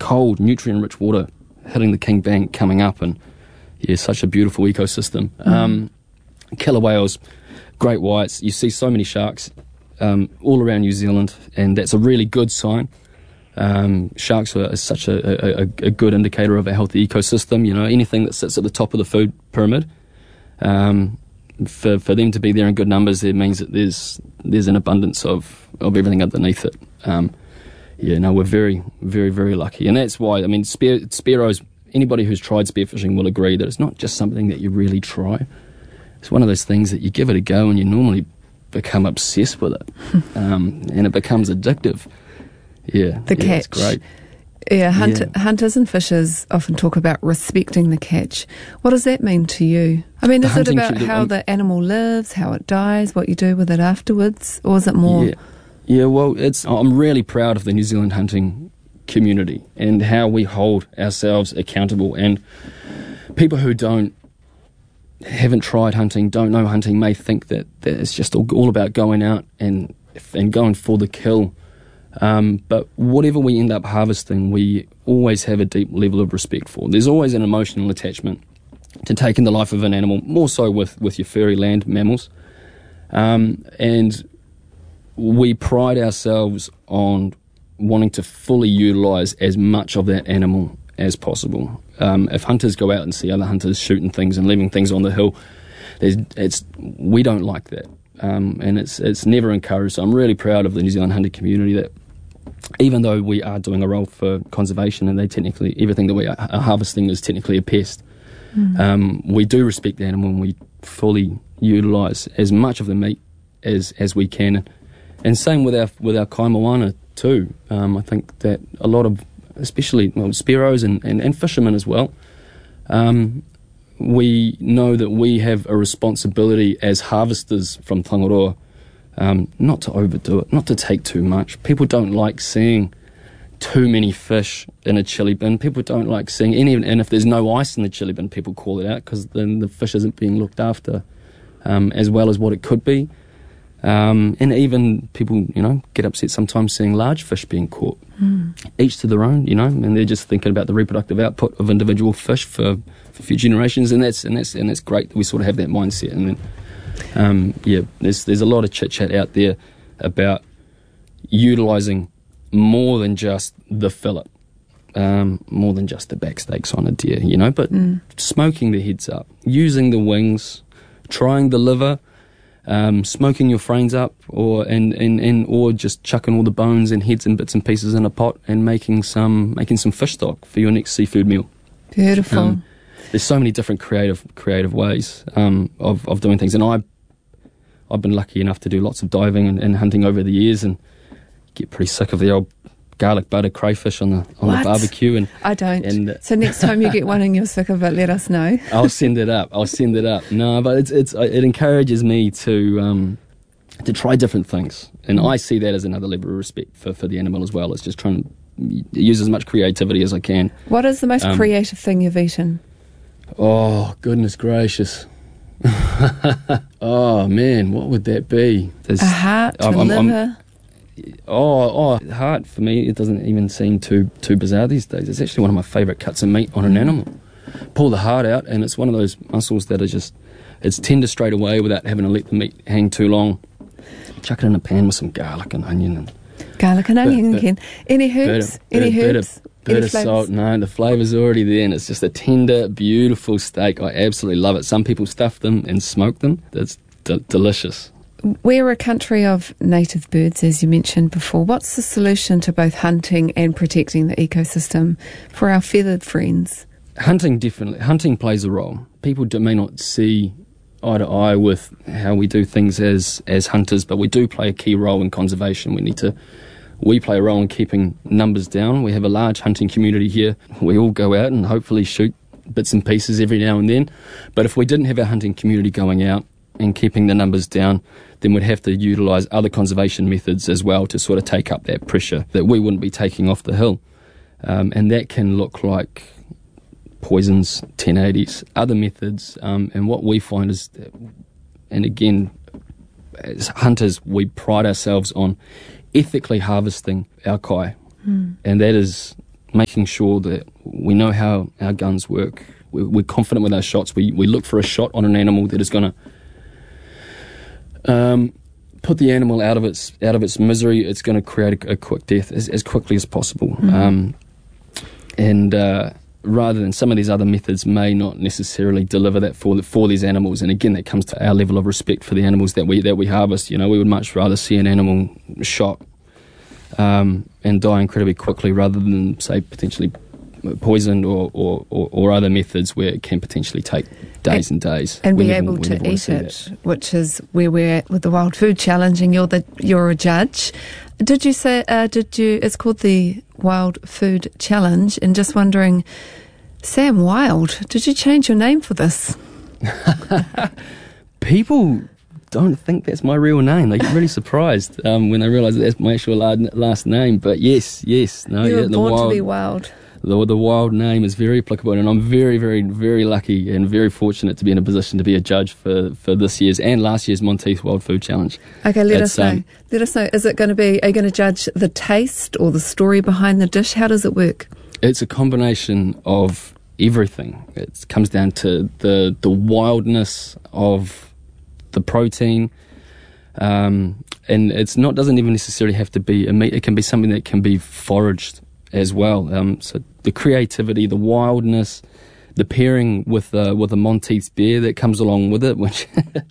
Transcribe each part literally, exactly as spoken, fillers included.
cold, nutrient-rich water hitting the King Bank, coming up, and yeah, such a beautiful ecosystem. Mm. Um, killer whales, great whites. You see so many sharks um, all around New Zealand, and that's a really good sign. Um, sharks are, are such a, a, a good indicator of a healthy ecosystem. You know, anything that sits at the top of the food pyramid, um, for for them to be there in good numbers, it means that there's there's an abundance of, of everything underneath it. Um, yeah, no, we're very, very, very lucky, and that's why. I mean, spear, spearos. Anybody who's tried spearfishing will agree that it's not just something that you really try. It's one of those things that you give it a go, and you normally become obsessed with it, um, and it becomes addictive. Yeah, the yeah, catch. It's great. Yeah, hunt, yeah, hunters and fishers often talk about respecting the catch. What does that mean to you? I mean, is it about how um, the animal lives, how it dies, what you do with it afterwards, or is it more? Yeah, yeah. Well, it's. I'm really proud of the New Zealand hunting community and how we hold ourselves accountable. And people who don't haven't tried hunting, don't know hunting, may think that, that it's just all, all about going out and and going for the kill. Um, but whatever we end up harvesting, we always have a deep level of respect for. There's always an emotional attachment to taking the life of an animal, more so with, with your furry land mammals. Um, and we pride ourselves on wanting to fully utilise as much of that animal as possible. Um, if hunters go out and see other hunters shooting things and leaving things on the hill, there's, it's we don't like that. Um, and it's it's never encouraged. So I'm really proud of the New Zealand hunting community that, even though we are doing a role for conservation and they technically, everything that we are harvesting is technically a pest, mm. um, we do respect the animal and we fully utilise as much of the meat as as we can. And same with our with our kai moana too. Um, I think that a lot of, especially well, spearos and, and, and fishermen as well, um, we know that we have a responsibility as harvesters from Tangaroa, um, not to overdo it, not to take too much. People don't like seeing too many fish in a chili bin. People don't like seeing any, and if there's no ice in the chili bin, people call it out because then the fish isn't being looked after um, as well as what it could be. Um, and even people, you know, get upset sometimes seeing large fish being caught. Mm. Each to their own, you know, and they're just thinking about the reproductive output of individual fish for, for future generations, and that's and that's and that's great that we sort of have that mindset. And then, um, yeah, there's there's a lot of chit chat out there about utilising more than just the fillet, um, more than just the back steaks on a deer, you know, but mm. smoking the heads up, using the wings, trying the liver. Um, smoking your frains up, or and, and, and or just chucking all the bones and heads and bits and pieces in a pot and making some making some fish stock for your next seafood meal. Beautiful. Um, there's so many different creative creative ways um, of of doing things, and I I've been lucky enough to do lots of diving and, and hunting over the years, and get pretty sick of the old garlic butter crayfish on the on what? the barbecue. And I don't. And, uh, so next time you get one and you're sick of it, let us know. I'll send it up. I'll send it up. No, but it's it's it encourages me to um, to try different things, and I see that as another level of respect for, for the animal as well. It's just trying to use as much creativity as I can. What is the most um, creative thing you've eaten? Oh goodness gracious! Oh man, what would that be? There's, a heart, I'm, a I'm, liver. I'm, Oh, oh, heart for me, it doesn't even seem too too bizarre these days. It's actually one of my favourite cuts of meat on an animal. Pull the heart out, and it's one of those muscles that are just, it's tender straight away without having to let the meat hang too long. Chuck it in a pan with some garlic and onion. And garlic and bit, onion bit, again. Any herbs? Bit, Any bit, herbs? Bit of, bit Any of salt. No, the flavour's already there, and it's just a tender, beautiful steak. I absolutely love it. Some people stuff them and smoke them. That's d- delicious. We're a country of native birds, as you mentioned before. What's the solution to both hunting and protecting the ecosystem for our feathered friends? Hunting definitely. Hunting plays a role. People do, may not see eye to eye with how we do things as as hunters, but we do play a key role in conservation. We need to. We play a role in keeping numbers down. We have a large hunting community here. We all go out and hopefully shoot bits and pieces every now and then. But if we didn't have our hunting community going out and keeping the numbers down, then we'd have to utilise other conservation methods as well to sort of take up that pressure that we wouldn't be taking off the hill. Um, and that can look like poisons, ten eighties, other methods. Um, and what we find is, that, and again, as hunters, we pride ourselves on ethically harvesting our kai. Mm. And that is making sure that we know how our guns work. We're, we're confident with our shots. We we look for a shot on an animal that is going to um, put the animal out of its out of its misery. It's going to create a, a quick death as, as quickly as possible. Mm-hmm. Um, and uh, rather than some of these other methods may not necessarily deliver that for for these animals. And again, that comes to our level of respect for the animals that we that we harvest. You know, we would much rather see an animal shot um, and die incredibly quickly rather than, say, potentially poisoned or, or, or, or other methods where it can potentially take days and, and days. And be able to eat it, that. Which is where we're at with the Wild Food Challenge, and you're the you're a judge. Did you say, uh, did you, it's called the Wild Food Challenge, and just wondering, Sam Wild, did you change your name for this? People don't think that's my real name. They get really surprised um, when they realise that that's my actual last name. But yes, yes. No, you were yeah, born the wild, to be wild. The, the wild name is very applicable, and I'm very, very, very lucky and very fortunate to be in a position to be a judge for, for this year's and last year's Monteith Wild Food Challenge. Okay, let it's, us know. Um, let us know. Is it going to be, are you going to judge the taste or the story behind the dish? How does it work? It's a combination of everything. It comes down to the the wildness of the protein, um, and it's not doesn't even necessarily have to be a meat. It can be something that can be foraged as well. Um, so the creativity, the wildness, the pairing with uh, with a Monteith's beer that comes along with it, which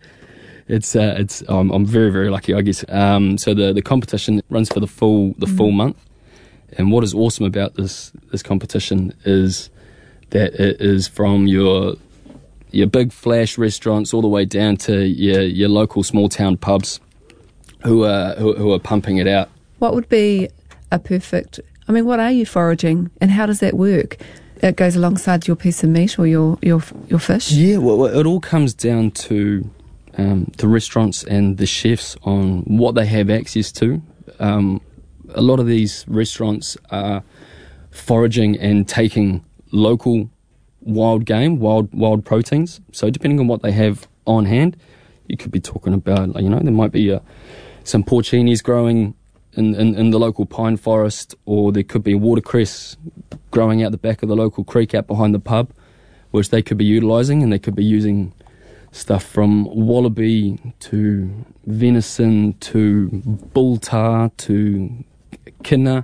it's uh, it's um, I'm very very lucky, I guess. Um, so the the competition runs for the full the mm. full month, and what is awesome about this this competition is that it is from your your big flash restaurants all the way down to your your local small town pubs who are who, who are pumping it out. What would be a perfect, I mean, what are you foraging and how does that work? It goes alongside your piece of meat or your your your fish? Yeah, well, it all comes down to um, the restaurants and the chefs on what they have access to. Um, a lot of these restaurants are foraging and taking local wild game, wild wild proteins. So depending on what they have on hand, you could be talking about, you know, there might be uh, some porcinis growing in, in, in the local pine forest, or there could be watercress growing out the back of the local creek out behind the pub, which they could be utilising, and they could be using stuff from wallaby to venison to bull tar to kidney,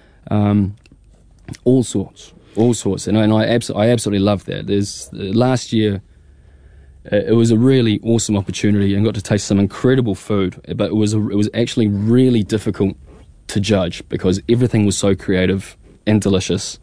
um, all sorts. All sorts, and, and I, abso- I absolutely love that. There's uh, last year, uh, it was a really awesome opportunity, and got to taste some incredible food. But it was a, it was actually really difficult to judge because everything was so creative and delicious,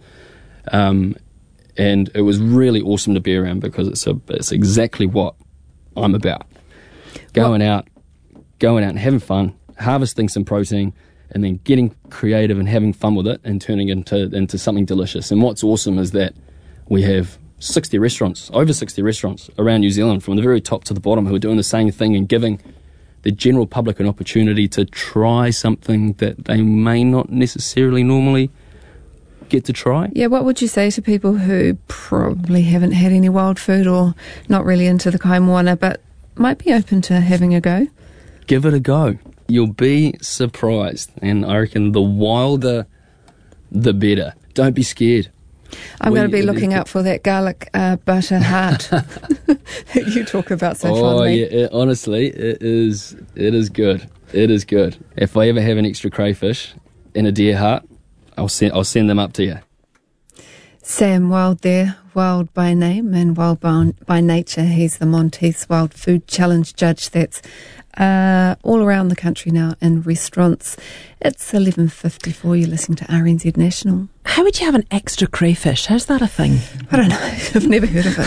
um, and it was really awesome to be around because it's a, it's exactly what I'm about. Going what? out, going out and having fun, harvesting some protein, and then getting creative and having fun with it and turning it into, into something delicious. And what's awesome is that we have sixty restaurants, over sixty restaurants around New Zealand, from the very top to the bottom, who are doing the same thing and giving the general public an opportunity to try something that they may not necessarily normally get to try. Yeah, what would you say to people who probably haven't had any wild food or not really into the kaimoana but might be open to having a go? Give it a go. You'll be surprised, and I reckon the wilder, the better. Don't be scared. I'm we, going to be looking out for that garlic uh, butter heart that you talk about so oh, fondly. Oh yeah, it, honestly, it is. It is good. It is good. If I ever have an extra crayfish and a deer heart, I'll send. I'll send them up to you. Sam Wild there, wild by name and wild by, by nature. He's the Monteith's Wild Food Challenge judge. That's uh, all around the country now in restaurants. It's eleven fifty-four. You're listening to R N Z National. How would you have an extra crayfish? How's that a thing? I don't know. I've never heard of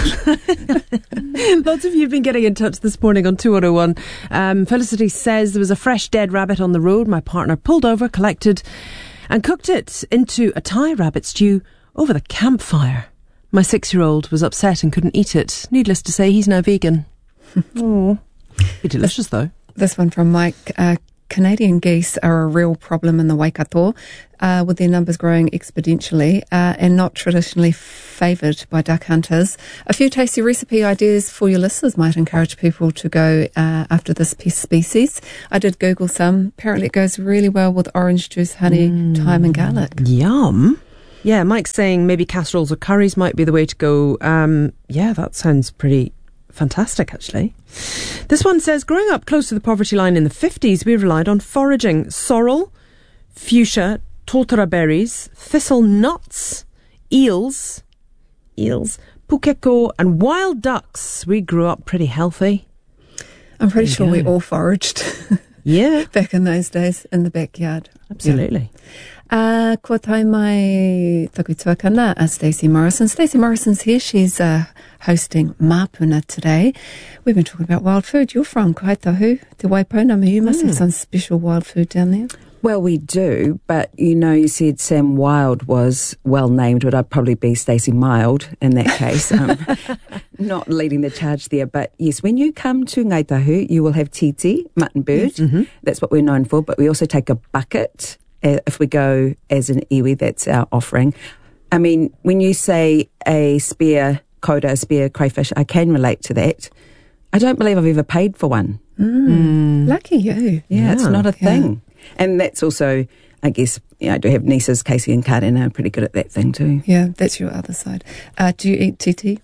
it. Lots of you have been getting in touch this morning on two oh one. Um, Felicity says there was a fresh dead rabbit on the road. My partner pulled over, collected and cooked it into a Thai rabbit stew over the campfire. My six-year-old was upset and couldn't eat it. Needless to say, he's now vegan. Oh, be delicious though. This one from Mike. Uh, Canadian geese are a real problem in the Waikato, uh, with their numbers growing exponentially uh, and not traditionally favoured by duck hunters. A few tasty recipe ideas for your listeners might encourage people to go uh, after this pest species. I did Google some. Apparently it goes really well with orange juice, honey, mm. thyme and garlic. Yum. Yeah, Mike's saying maybe casseroles or curries might be the way to go. Um, yeah, that sounds pretty fantastic, actually. This one says, growing up close to the poverty line in the fifties, we relied on foraging. Sorrel, fuchsia, totara berries, thistle nuts, eels, eels, pukeko, and wild ducks. We grew up pretty healthy. I'm pretty sure go. we all foraged. Yeah. Back in those days in the backyard. Absolutely. Yeah. Uh, kua tai mai taku tuakana, uh, Stacey Morrison. Stacey Morrison's here. She's uh, hosting Mapuna today. We've been talking about wild food. You're from Kaitahu, Te Waipounamu. You must mm. have some special wild food down there. Well, we do, but you know, you said Sam Wild was well named. Would I probably be Stacey Mild in that case? Um, not leading the charge there, but yes, when you come to Ngai Tahu, you will have titi, mutton bird. Mm-hmm. That's what we're known for, but we also take a bucket. Uh, if we go as an iwi, that's our offering. I mean, when you say a spear coda, a spear crayfish, I can relate to that. I don't believe I've ever paid for one. Mm. Mm. Lucky you. Yeah, yeah, it's not a thing. Yeah. And that's also, I guess, you know, I do have nieces, Casey and Karen, are pretty good at that thing too. Yeah, that's your other side. Uh, do you eat titi?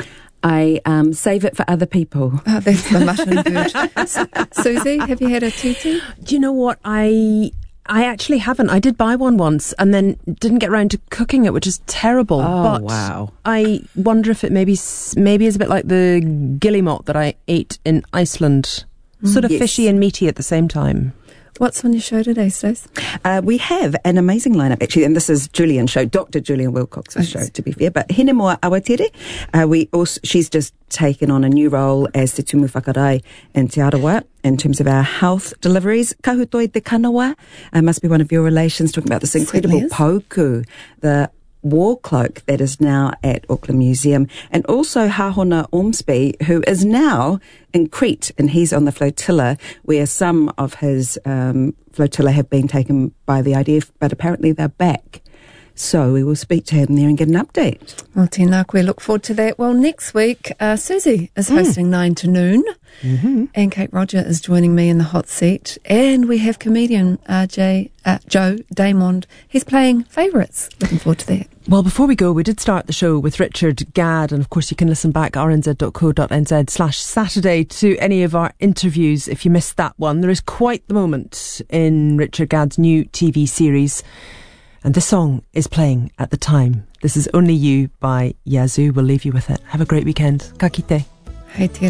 I um, save it for other people. Oh, that's the mutton bird. Susie, have you had a titi? Do you know what? I I actually haven't. I did buy one once and then didn't get around to cooking it, which is terrible. Oh, but wow. I wonder if it maybe maybe is a bit like the guillemot that I ate in Iceland. Mm. Sort of yes. fishy and meaty at the same time. What's on your show today, Stace? Uh, we have an amazing lineup, actually, and this is Julian's show, Doctor Julian Wilcox's show, to be fair. But Hene Moa Awatere, uh, we also, she's just taken on a new role as Te Tumu Whakarai in Te Arawa in terms of our health deliveries. Kahutoi Te Kanawa uh, must be one of your relations, talking about this incredible pauku, the war cloak that is now at Auckland Museum, and also Hahona Ormsby, who is now in Crete, and he's on the flotilla where some of his um, flotilla have been taken by the I D F, but apparently they're back. So we will speak to him there and get an update. Well, tēnā koe, look forward to that. Well, next week, uh, Susie is hosting mm. nine to noon, mm-hmm. and Kate Roger is joining me in the hot seat. And we have comedian uh, Jay, uh, Joe Damond. He's playing favourites. Looking forward to that. Well, before we go, we did start the show with Richard Gadd, and of course you can listen back r n z dot co dot n z slash Saturday to any of our interviews if you missed that one. There is quite the moment in Richard Gadd's new T V series. And this song is playing at the time. This is Only You by Yazoo. We'll leave you with it. Have a great weekend. Ka kite. Hei te